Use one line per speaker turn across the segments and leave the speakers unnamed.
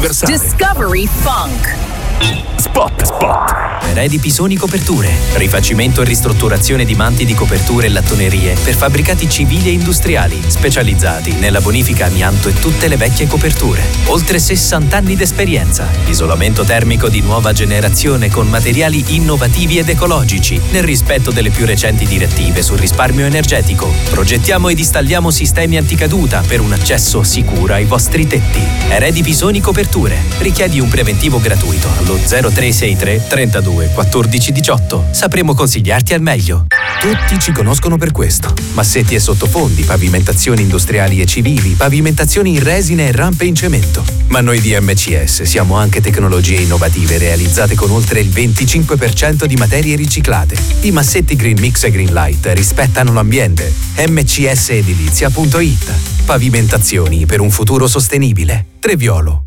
trasversale.
Discovery Funk.
Spot.
Eredi Pisoni Coperture. Rifacimento e ristrutturazione di manti di coperture e lattonerie per fabbricati civili e industriali, specializzati nella bonifica amianto e tutte le vecchie coperture. Oltre 60 anni d'esperienza. Isolamento termico di nuova generazione con materiali innovativi ed ecologici, nel rispetto delle più recenti direttive sul risparmio energetico. Progettiamo ed installiamo sistemi anticaduta per un accesso sicuro ai vostri tetti. Eredi Pisoni Coperture. Richiedi un preventivo gratuito allo 0363 32 14 18. Sapremo consigliarti al meglio. Tutti ci conoscono per questo. Massetti e sottofondi, pavimentazioni industriali e civili, pavimentazioni in resina e rampe in cemento. Ma noi di MCS siamo anche tecnologie innovative realizzate con oltre il 25% di materie riciclate. I massetti Green Mix e Green Light rispettano l'ambiente. mcsedilizia.it. Pavimentazioni per un futuro sostenibile. Treviolo.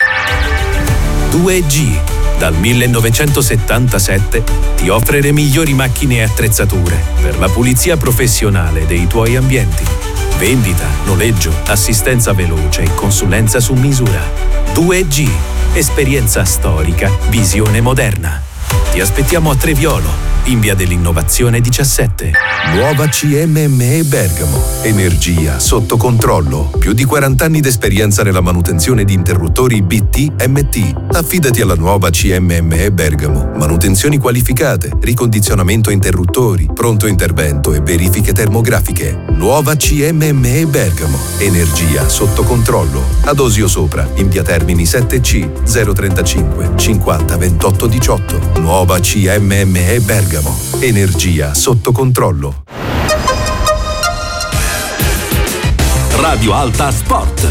2G. Dal 1977 ti offre le migliori macchine e attrezzature per la pulizia professionale dei tuoi ambienti. Vendita, noleggio, assistenza veloce e consulenza su misura. 2G. Esperienza storica, visione moderna. Ti aspettiamo a Treviolo, in via dell'Innovazione 17.
Nuova CMME Bergamo. Energia sotto controllo. Più di 40 anni d'esperienza nella manutenzione di interruttori BT-MT. Affidati alla nuova CMME Bergamo. Manutenzioni qualificate, ricondizionamento interruttori, pronto intervento e verifiche termografiche. Nuova CMME Bergamo. Energia sotto controllo. Ad Osio Sopra, in via Termini 7C 035 50 28 18. Nuova CMME Bergamo. Energia sotto controllo.
Radio Alta Sport.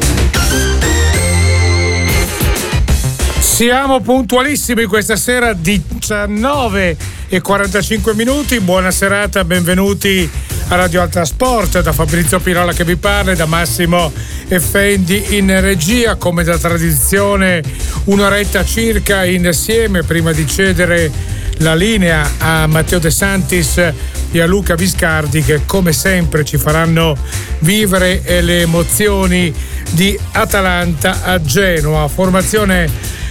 Siamo puntualissimi questa sera, 19:45. Buona serata, benvenuti a Radio Alta Sport, da Fabrizio Pirola che vi parla e da Massimo Effendi in regia. Come da tradizione, un'oretta circa insieme prima di cedere la linea a Matteo De Santis e a Luca Viscardi, che come sempre ci faranno vivere le emozioni di Atalanta a Genoa. Formazione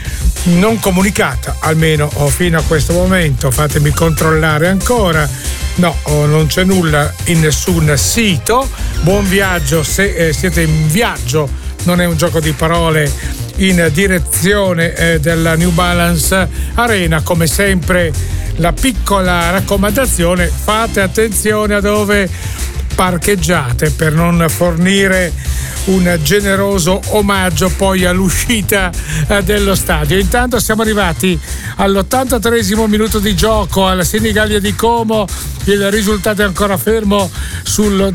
non comunicata, almeno fino a questo momento, fatemi controllare ancora. No, non c'è nulla in nessun sito. Buon viaggio se siete in viaggio, non è un gioco di parole, in direzione della New Balance Arena. Come sempre la piccola raccomandazione: fate attenzione a dove parcheggiate per non fornire un generoso omaggio poi all'uscita dello stadio. Intanto siamo arrivati all'83esimo minuto di gioco alla Senigallia di Como. Il risultato è ancora fermo sullo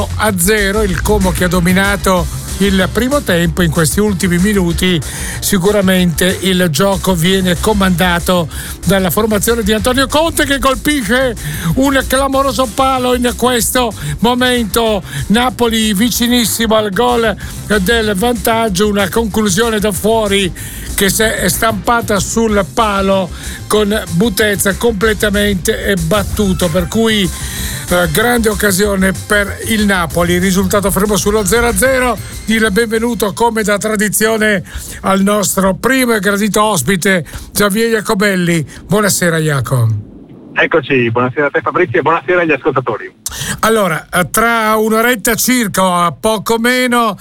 0-0. Il Como che ha dominato il primo tempo. In questi ultimi minuti sicuramente il gioco viene comandato dalla formazione di Antonio Conte, che colpisce un clamoroso palo in questo momento. Napoli vicinissimo al gol del vantaggio, una conclusione da fuori che si è stampata sul palo con Butezza completamente battuto, per cui grande occasione per il Napoli. Risultato fermo sullo 0-0. Il benvenuto come da tradizione al nostro primo e gradito ospite Javier Jacobelli. Buonasera Jacob.
Eccoci, buonasera a te Fabrizio e buonasera agli ascoltatori.
Allora, tra un'oretta circa, poco meno,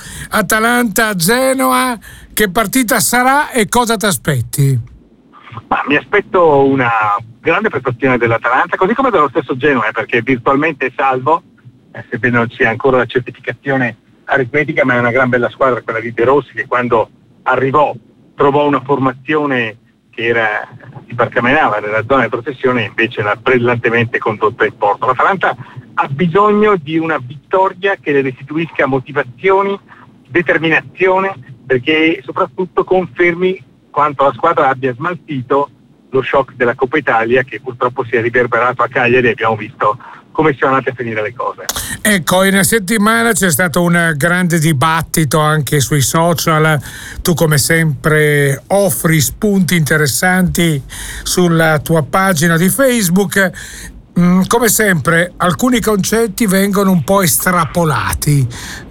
Atalanta-Genoa, che partita sarà e cosa ti aspetti?
Ma mi aspetto una grande prestazione dell'Atalanta, così come dello stesso Genoa, perché virtualmente è salvo, sebbene non sia ancora la certificazione aritmetica, ma è una gran bella squadra quella di De Rossi, che quando arrivò trovò una formazione che si barcamenava nella zona di protezione e invece l'ha brillantemente condotta in porto. L'Atalanta ha bisogno di una vittoria che le restituisca motivazioni, determinazione, perché soprattutto confermi quanto la squadra abbia smaltito lo shock della Coppa Italia, che purtroppo si è riverberato a Cagliari e abbiamo visto come sono andate a finire le cose.
Ecco, in una settimana c'è stato un grande dibattito anche sui social. Tu come sempre offri spunti interessanti sulla tua pagina di Facebook. Come sempre, alcuni concetti vengono un po' estrapolati,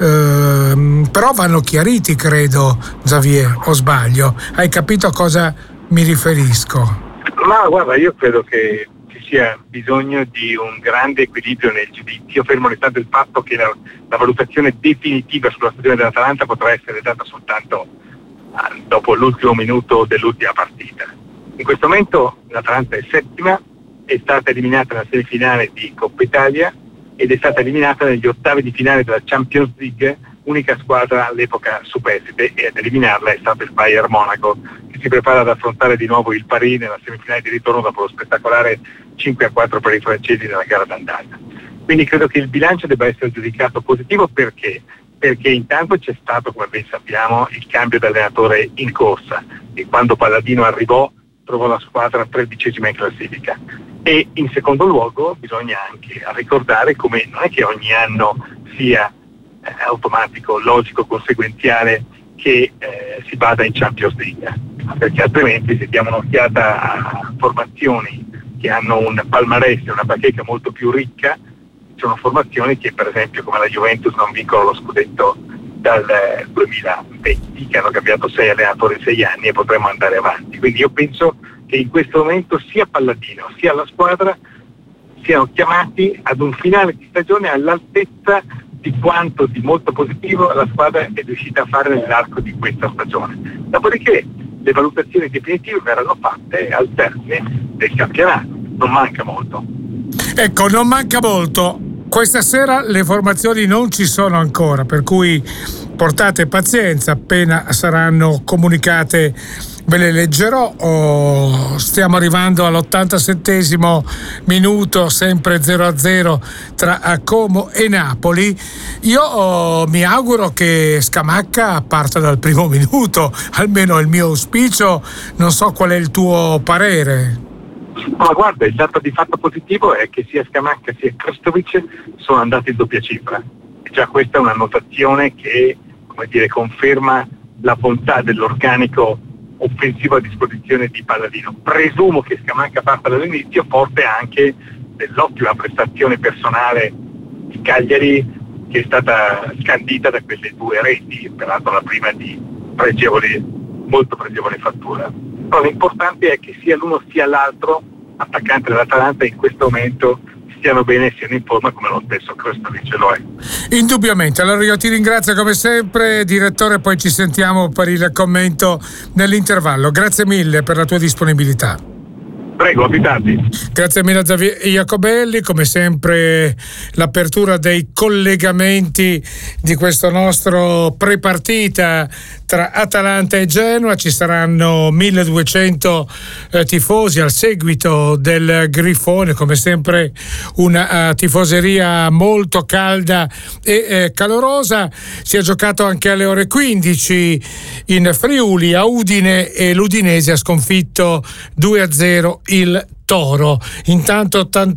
però vanno chiariti, credo, Xavier, o sbaglio? Hai capito a cosa mi riferisco?
Ma guarda, io credo che ci sia bisogno di un grande equilibrio nel giudizio, fermo restando il fatto che la valutazione definitiva sulla stagione dell'Atalanta potrà essere data soltanto dopo l'ultimo minuto dell'ultima partita. In questo momento l'Atalanta è settima, è stata eliminata nella semifinale di Coppa Italia ed è stata eliminata negli ottavi di finale della Champions League, unica squadra all'epoca superstite, e ad eliminarla è stato il Bayern Monaco, che si prepara ad affrontare di nuovo il Paris nella semifinale di ritorno dopo lo spettacolare 5-4 per i francesi nella gara d'andata. Quindi credo che il bilancio debba essere giudicato positivo. Perché intanto c'è stato, come ben sappiamo, il cambio di allenatore in corsa, e quando Palladino arrivò trovò la squadra 13ª in classifica. E in secondo luogo bisogna anche ricordare come non è che ogni anno sia automatico, logico, conseguenziale che si vada in Champions League, perché altrimenti se diamo un'occhiata a formazioni che hanno un palmarès e una bacheca molto più ricca, sono formazioni che per esempio come la Juventus non vincono lo scudetto dal 2020, che hanno cambiato 6 allenatori in 6 anni, e potremmo andare avanti. Quindi io penso che in questo momento sia Palladino sia la squadra siano chiamati ad un finale di stagione all'altezza di quanto di molto positivo la squadra è riuscita a fare nell'arco di questa stagione. Dopodiché le valutazioni definitive verranno fatte al termine del campionato. Non manca molto.
Ecco, non manca molto. Questa sera le formazioni non ci sono ancora, per cui portate pazienza, appena saranno comunicate ve le leggerò. Stiamo arrivando all'87° minuto, sempre 0-0 tra Como e Napoli. Io mi auguro che Scamacca parta dal primo minuto, almeno è il mio auspicio. Non so qual è il tuo parere.
Ma guarda, il dato di fatto positivo è che sia Scamacca sia Krstovic sono andati in doppia cifra. E già questa è una notazione che, come dire, conferma la bontà dell'organico offensivo a disposizione di Palladino. Presumo che Scamacca parta dall'inizio, forte anche dell'ottima prestazione personale di Cagliari, che è stata scandita da quelle 2 reti, peraltro la prima di molto pregevole fattura. Però l'importante è che sia l'uno sia l'altro attaccante dell'Atalanta in questo momento stiano bene e siano in forma, come lo stesso Krstovic lo è.
Indubbiamente. Allora io ti ringrazio come sempre, direttore, poi ci sentiamo per il commento nell'intervallo. Grazie mille per la tua disponibilità.
Prego, abitanti.
Grazie mille a Xavier Jacobelli, come sempre l'apertura dei collegamenti di questo nostro prepartita tra Atalanta e Genoa. Ci saranno 1200 tifosi al seguito del Grifone, come sempre una tifoseria molto calda e calorosa. Si è giocato anche alle ore 15 in Friuli a Udine e l'Udinese ha sconfitto 2-0 il Toro. Intanto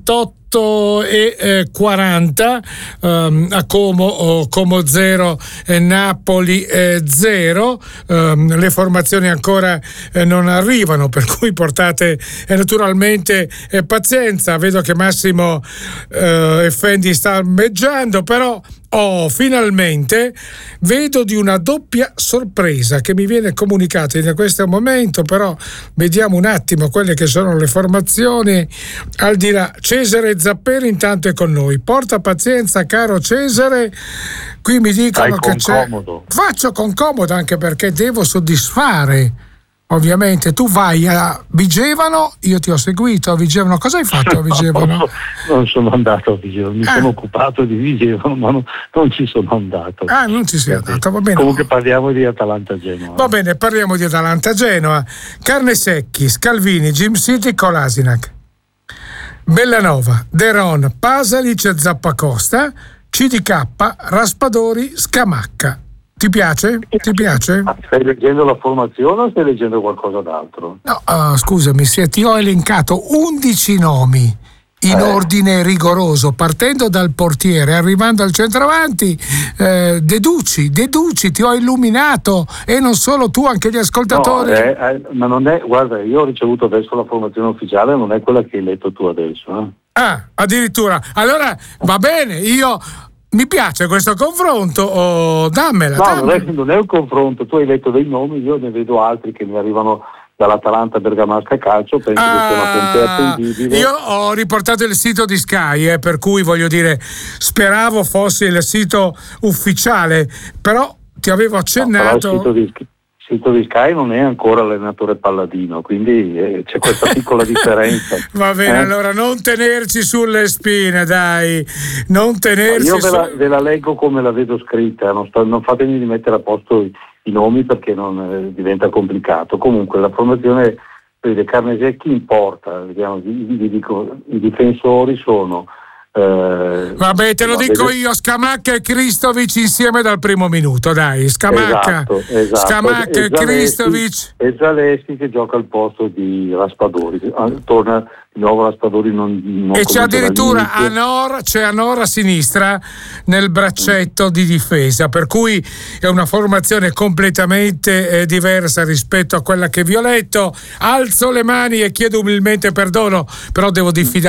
88:40 a Como 0, Napoli 0. Le formazioni ancora non arrivano, per cui portate naturalmente pazienza. Vedo che Massimo Effendi sta ammeggiando, però finalmente vedo di una doppia sorpresa che mi viene comunicata in questo momento, però vediamo un attimo quelle che sono le formazioni. Al di là, Cesare Zapperi intanto è con noi. Porta pazienza, caro Cesare. Qui mi dicono che c'è. Faccio con comodo, anche perché devo soddisfare. Ovviamente tu vai a Vigevano, io ti ho seguito a Vigevano. Cosa hai fatto a Vigevano?
Non sono andato a Vigevano, mi sono occupato di Vigevano, ma non ci sono andato.
Non ci sei andato, va bene.
Comunque parliamo di Atalanta-Genoa.
Va bene, parliamo di Atalanta-Genoa. Carnesecchi, Scalvini, Jim City, Kolasinac, Bellanova, Deron, Pasalic, Zappacosta, CDK, Raspadori, Scamacca. Ti piace? Ti piace?
Stai leggendo la formazione o stai leggendo qualcosa d'altro?
No, scusami, se ti ho elencato 11 nomi in ordine rigoroso, partendo dal portiere, arrivando al centravanti, deduci, ti ho illuminato, e non solo tu, anche gli ascoltatori.
Ma non è, guarda, io ho ricevuto adesso la formazione ufficiale, non è quella che hai letto tu adesso.
Ah, addirittura. Allora va bene, mi piace questo confronto, dammela.
Non è un confronto, tu hai letto dei nomi, io ne vedo altri che mi arrivano dall'Atalanta Bergamasca Calcio, penso che sia una fonte attendibile.
Io ho riportato il sito di Sky, per cui voglio dire, speravo fosse il sito ufficiale, però ti avevo accennato.
No, il sito di Sky non è ancora allenatore Palladino, quindi c'è questa piccola differenza.
Va bene, allora non tenerci sulle spine, dai, non tenerci.
Io ve la leggo come la vedo scritta, non fatemi di mettere a posto i nomi perché non diventa complicato. Comunque la formazione di Carnesecchi in porta, vediamo, vi dico, i difensori sono
vabbè, te lo dico io, Scamacca e Kristovic insieme dal primo minuto, dai, Scamacca e Kristovic,
e Zaleschi che gioca al posto di Raspadori, torna di nuovo Raspadori, non
e c'è addirittura Anor a sinistra nel braccetto di difesa, per cui è una formazione completamente diversa rispetto a quella che vi ho letto. Alzo le mani e chiedo umilmente perdono, però devo diffidare